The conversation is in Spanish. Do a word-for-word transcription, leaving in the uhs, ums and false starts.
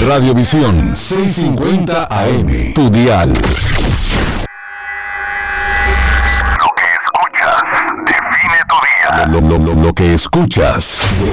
Radiovisión seiscientos cincuenta A M, tu dial. Lo que escuchas define tu día. Lo, lo, lo, lo que escuchas